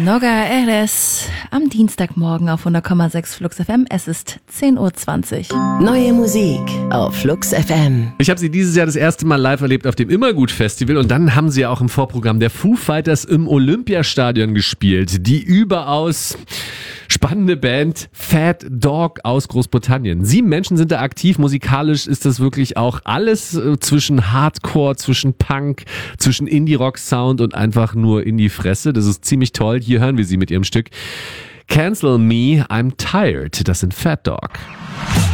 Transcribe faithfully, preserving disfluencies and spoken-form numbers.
Noga Eres am Dienstagmorgen auf hundert Komma sechs Flux F M. Es ist zehn Uhr zwanzig. Neue Musik auf Flux F M. Ich habe sie dieses Jahr das erste Mal live erlebt auf dem Immergut-Festival und dann haben sie ja auch im Vorprogramm der Foo Fighters im Olympiastadion gespielt. Die überaus spannende Band Fat Dog aus Großbritannien. Sieben Menschen sind da aktiv. Musikalisch ist das wirklich auch alles äh, zwischen Hardcore, zwischen Punk, zwischen Indie-Rock-Sound und einfach nur in die Fresse. Das ist ziemlich toll. Hier hören wir sie mit ihrem Stück Cancel Me, I'm Tired. Das sind Fat Dog.